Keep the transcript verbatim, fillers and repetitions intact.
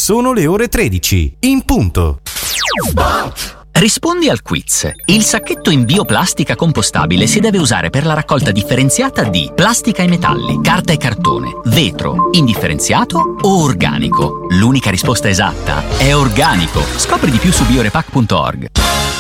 Sono le ore tredici, in punto. Rispondi al quiz. Il sacchetto in bioplastica compostabile si deve usare per la raccolta differenziata di plastica e metalli, carta e cartone, vetro, indifferenziato o organico. L'unica risposta esatta è organico. Scopri di più su biorepack punto org.